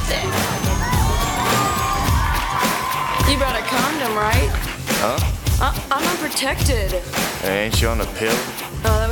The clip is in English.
You brought a condom, right? Huh? I'm unprotected. Hey, ain't you on a pill? Oh, that